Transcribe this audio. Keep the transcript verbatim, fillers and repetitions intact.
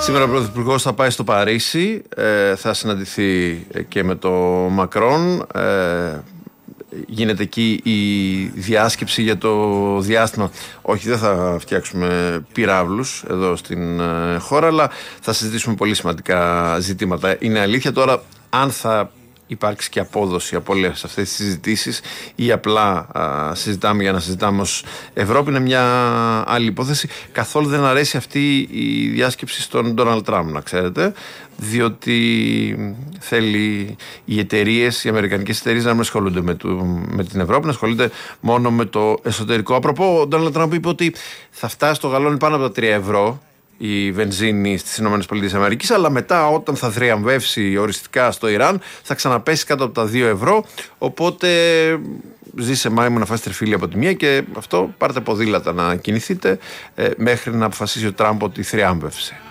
Σήμερα ο Πρωθυπουργός θα πάει στο Παρίσι, ε, θα συναντηθεί και με το Μακρόν. Ε, γίνεται εκεί η διάσκεψη για το διάστημα. Όχι, δεν θα φτιάξουμε πυράβλους εδώ στην ε, χώρα, αλλά θα συζητήσουμε πολύ σημαντικά ζητήματα. Είναι αλήθεια τώρα αν θα υπάρξει και απόδοση από όλες αυτές τις συζητήσεις ή απλά α, συζητάμε για να συζητάμε ως Ευρώπη, είναι μια άλλη υπόθεση. Καθόλου δεν αρέσει αυτή η διάσκεψη στον Ντόναλντ Τραμπ, να ξέρετε, διότι θέλει οι εταιρείες, οι αμερικανικές εταιρείες να μην ασχολούνται με, το, με την Ευρώπη, να ασχολούνται μόνο με το εσωτερικό. Απροπό, ο Ντόναλντ Τραμπ είπε ότι θα φτάσει το γαλόνι πάνω από τα τρία ευρώ η βενζίνη στις ΗΠΑ, αλλά μετά όταν θα θριαμβεύσει οριστικά στο Ιράν θα ξαναπέσει κάτω από τα δύο ευρώ, οπότε ζήσε μάιμου να φάσει τριφύλι από τη μία και αυτό πάρτε ποδήλατα να κινηθείτε ε, μέχρι να αποφασίσει ο Τραμπ ότι θριάμβευσε.